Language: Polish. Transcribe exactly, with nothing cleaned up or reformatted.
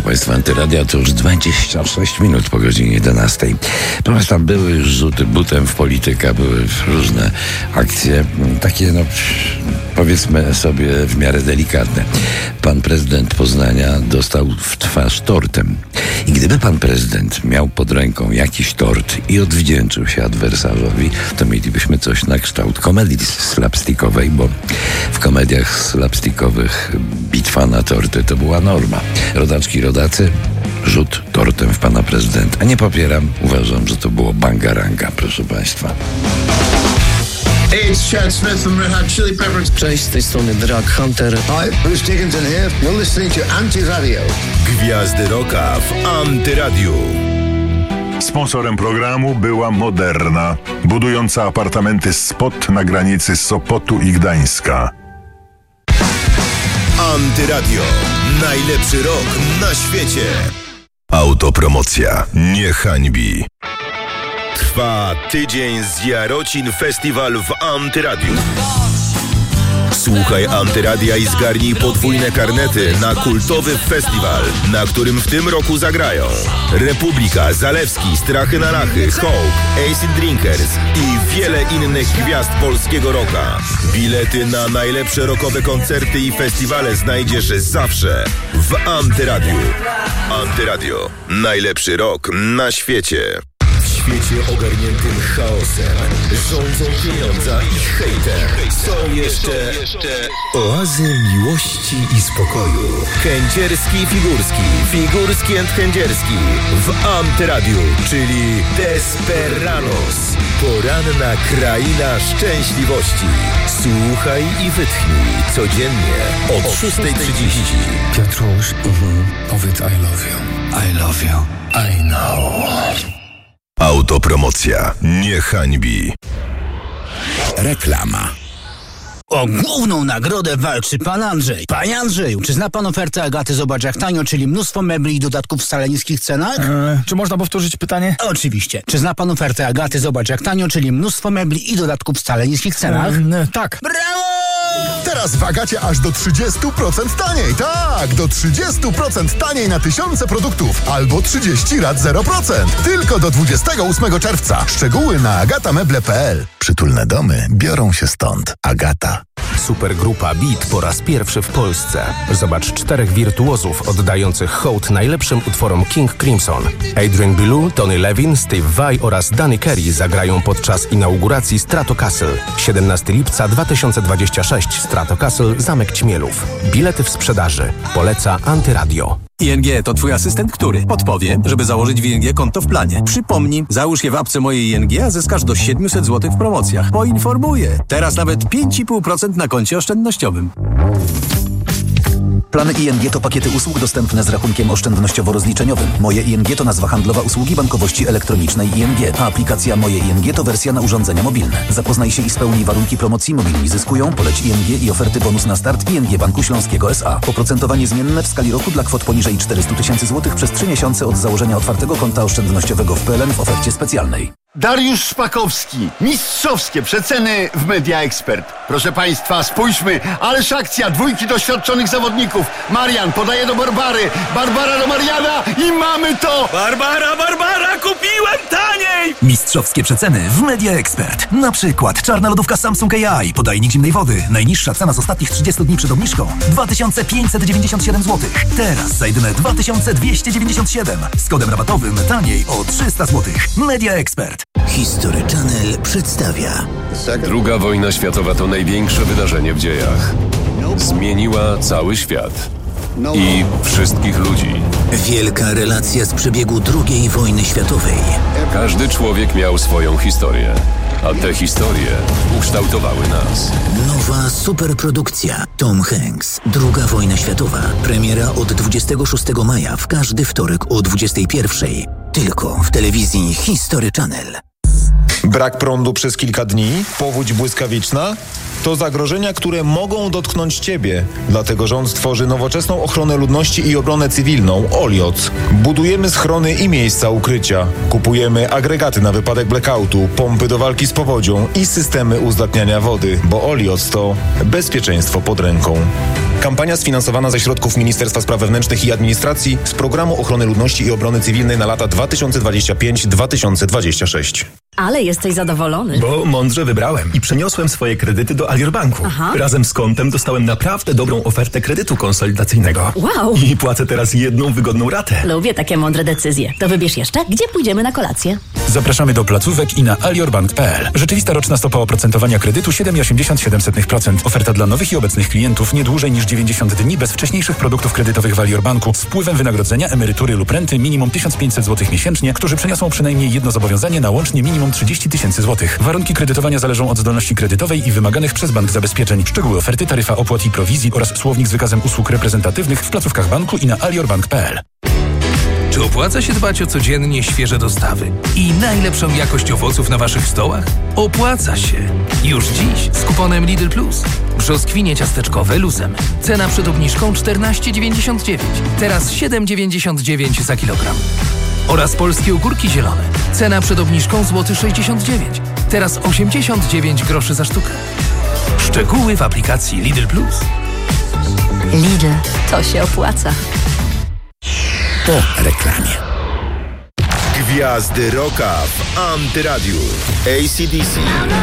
Państwa, Antyradia to już dwadzieścia sześć minut po godzinie jedenastej. Proszę Państwa, były już rzuty butem w politykę, były różne akcje, takie no powiedzmy sobie w miarę delikatne. Pan prezydent Poznania dostał w twarz tortem. I gdyby pan prezydent miał pod ręką jakiś tort i odwdzięczył się adwersarzowi, to mielibyśmy coś na kształt komedii slapstickowej, bo w komediach slapstickowych bitwa na torty to była norma. Rodaczki, rodacy, rzut tortem w pana prezydenta. Nie popieram, uważam, że to było bangaranga, proszę państwa. Hey, it's Chad Smith from Red Hot Chili Peppers. Cześć, z tej strony Drag Hunter. Hi, Bruce Dickinson here. You're listening to Antyradio. Gwiazdy Rocka w Antyradiu. Sponsorem programu była Moderna, budująca apartamenty Spot na granicy Sopotu i Gdańska. Antyradio. Najlepszy rok na świecie. Autopromocja nie hańbi. Trwa tydzień z Jarocin Festiwal w Antyradiu. Słuchaj Antyradia i zgarnij podwójne karnety na kultowy festiwal, na którym w tym roku zagrają Republika, Zalewski, Strachy na Lachy, Hawk, Acid Drinkers i wiele innych gwiazd polskiego rocka. Bilety na najlepsze rockowe koncerty i festiwale znajdziesz zawsze w Antyradiu. Antyradio. Najlepszy rock na świecie. W świecie ogarniętym chaosem rządzą pieniądza i hejter. Są jeszcze oazy miłości i spokoju. Kędzierski i Figurski, Figurski and Kędzierski w Antyradiu, czyli Desperados. Poranna kraina szczęśliwości. Słuchaj i wytchnij codziennie od szósta trzydzieści. Piotruś, mhm. Powiedz I love you. I love you. I know. Autopromocja nie hańbi. Reklama. O główną nagrodę walczy pan Andrzej. Panie Andrzeju, czy zna pan ofertę Agaty Zobacz jak tanio, czyli mnóstwo mebli i dodatków w wcale niskich cenach? Eee, czy można powtórzyć pytanie? Oczywiście. Czy zna pan ofertę Agaty Zobacz jak tanio, czyli mnóstwo mebli i dodatków w wcale niskich cenach? Eee, tak. Brawo! Teraz w Agacie aż do trzydzieści procent taniej. Tak, do trzydzieści procent taniej na tysiące produktów. Albo trzydzieści rat zero procent. Tylko do dwudziestego ósmego czerwca. Szczegóły na agatameble kropka p l. Przytulne domy biorą się stąd. Agata. Supergrupa Beat po raz pierwszy w Polsce. Zobacz czterech wirtuozów oddających hołd najlepszym utworom King Crimson. Adrian Belew, Tony Levin, Steve Vai oraz Danny Carey zagrają podczas inauguracji Stratocastle. siedemnastego lipca dwa tysiące dwudziestego szóstego. Stratocastle, Zamek Ćmielów. Bilety w sprzedaży. Poleca Antyradio. I N G to twój asystent, który podpowie, żeby założyć w I N G konto w planie. Przypomnij, załóż je w apce mojej I N G, a zyskasz do siedemset złotych w promocjach. Poinformuję. Teraz nawet pięć i pół procent na koncie oszczędnościowym. Plany I N G to pakiety usług dostępne z rachunkiem oszczędnościowo-rozliczeniowym. Moje I N G to nazwa handlowa usługi bankowości elektronicznej I N G, a aplikacja Moje I N G to wersja na urządzenia mobilne. Zapoznaj się i spełnij warunki promocji. Mobilni zyskują, poleć I N G i oferty bonus na start I N G Banku Śląskiego S A. Oprocentowanie zmienne w skali roku dla kwot poniżej czterysta tysięcy złotych przez trzy miesiące od założenia otwartego konta oszczędnościowego w P L N w ofercie specjalnej. Dariusz Szpakowski. Mistrzowskie przeceny w Media Expert. Proszę Państwa, spójrzmy, ależ akcja, dwójki doświadczonych zawodników. Marian podaje do Barbary, Barbara do Mariana i mamy to! Barbara, Barbara, kupiłem taniej! Mistrzowskie przeceny w Media Expert. Na przykład czarna lodówka Samsung A I, podajnik zimnej wody. Najniższa cena z ostatnich trzydziestu dni przed obniżką dwa tysiące pięćset dziewięćdziesiąt siedem złotych. Teraz za jedyne dwa tysiące dwieście dziewięćdziesiąt siedem. Z kodem rabatowym taniej o trzysta złotych. Media Expert. History Channel przedstawia. Druga wojna światowa to największe wydarzenie w dziejach. Zmieniła cały świat i wszystkich ludzi. Wielka relacja z przebiegu drugiej wojny światowej. Każdy człowiek miał swoją historię, a te historie ukształtowały nas. Nowa superprodukcja Tom Hanks. Druga wojna światowa. Premiera od dwudziestego szóstego maja w każdy wtorek o dwudziestej pierwszej. Tylko w telewizji History Channel. Brak prądu przez kilka dni, powódź błyskawiczna to zagrożenia, które mogą dotknąć Ciebie. Dlatego rząd tworzy nowoczesną ochronę ludności i obronę cywilną Olioc. Budujemy schrony i miejsca ukrycia. Kupujemy agregaty na wypadek blackoutu, pompy do walki z powodzią i systemy uzdatniania wody, bo Olioc to bezpieczeństwo pod ręką. Kampania sfinansowana ze środków Ministerstwa Spraw Wewnętrznych i Administracji z Programu Ochrony Ludności i Obrony Cywilnej na lata dwa tysiące dwudziesty piąty do dwa tysiące dwudziestego szóstego. Ale jesteś zadowolony. Bo mądrze wybrałem i przeniosłem swoje kredyty do Alior Banku. Aha. Razem z kontem dostałem naprawdę dobrą ofertę kredytu konsolidacyjnego. Wow. I płacę teraz jedną wygodną ratę. Lubię takie mądre decyzje. To wybierz jeszcze, gdzie pójdziemy na kolację. Zapraszamy do placówek i na aliorbank kropka p l. Rzeczywista roczna stopa oprocentowania kredytu siedem przecinek osiemdziesiąt siedem procent. Oferta dla nowych i obecnych klientów nie dłużej niż dziewięćdziesiąt dni bez wcześniejszych produktów kredytowych w Alior Banku z wpływem wynagrodzenia, emerytury lub renty minimum tysiąc pięćset złotych miesięcznie, którzy przeniosą przynajmniej jedno zobowiązanie na łącznie minimum trzydzieści tysięcy złotych. Warunki kredytowania zależą od zdolności kredytowej i wymaganych przez bank zabezpieczeń. Szczegóły oferty, taryfa opłat i prowizji oraz słownik z wykazem usług reprezentatywnych w placówkach banku i na aliorbank kropka p l. Czy opłaca się dbać o codziennie świeże dostawy i najlepszą jakość owoców na waszych stołach? Opłaca się. Już dziś z kuponem Lidl Plus. Brzoskwinie ciasteczkowe luzem. Cena przed obniżką czternaście dziewięćdziesiąt dziewięć. Teraz siedem dziewięćdziesiąt dziewięć za kilogram. Oraz polskie ogórki zielone. Cena przed obniżką złoty sześćdziesiąt dziewięć. Teraz osiemdziesiąt dziewięć groszy za sztukę. Szczegóły w aplikacji Lidl Plus. Lidl, to się opłaca. Po reklamie. Gwiazdy rocka w Antyradiu. A C D C.